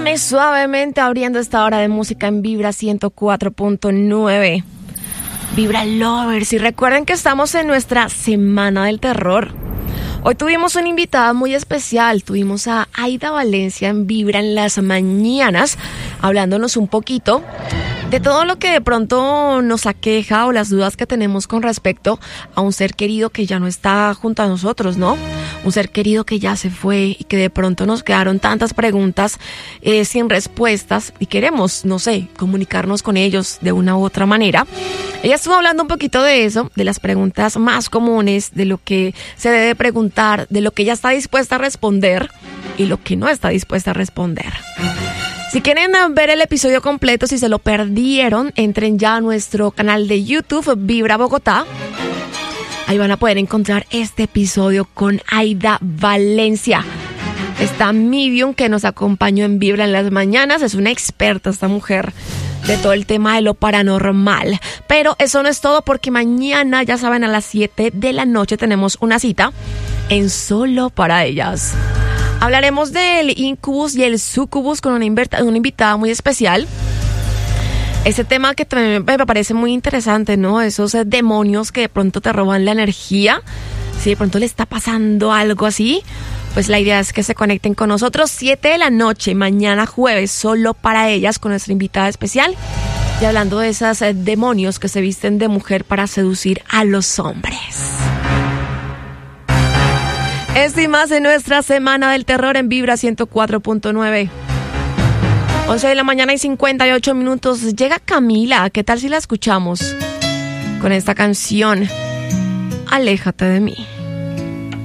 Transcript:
Bésame suavemente, abriendo esta hora de música en Vibra 104.9. Vibra Lovers, y recuerden que estamos en nuestra Semana del Terror. Hoy tuvimos una invitada muy especial, tuvimos a Aida Valencia en Vibra en las mañanas, hablándonos un poquito de todo lo que de pronto nos aqueja o las dudas que tenemos con respecto a un ser querido que ya no está junto a nosotros, ¿no? Un ser querido que ya se fue y que de pronto nos quedaron tantas preguntas sin respuestas y queremos, no sé, comunicarnos con ellos de una u otra manera. Ella estuvo hablando un poquito de eso, de las preguntas más comunes, de lo que se debe preguntar, de lo que ella está dispuesta a responder y lo que no está dispuesta a responder. Si quieren ver el episodio completo, si se lo perdieron, entren ya a nuestro canal de YouTube, Vibra Bogotá. Ahí van a poder encontrar este episodio con Aida Valencia. Esta medium que nos acompañó en Vibra en las mañanas. Es una experta esta mujer de todo el tema de lo paranormal. Pero eso no es todo, porque mañana, ya saben, a las 7 de la noche tenemos una cita en Solo para Ellas. Hablaremos del incubus y el sucubus con una invitada muy especial. Ese tema que también me parece muy interesante, ¿no? Esos demonios que de pronto te roban la energía. Si de pronto le está pasando algo así, pues la idea es que se conecten con nosotros. 7 de la noche, mañana jueves, Solo para Ellas, con nuestra invitada especial. Y hablando de esos demonios que se visten de mujer para seducir a los hombres. Esto y más en nuestra Semana del Terror en Vibra 104.9. 11 de la mañana y 58 minutos. Llega Camila. ¿Qué tal si la escuchamos con esta canción? Aléjate de mí.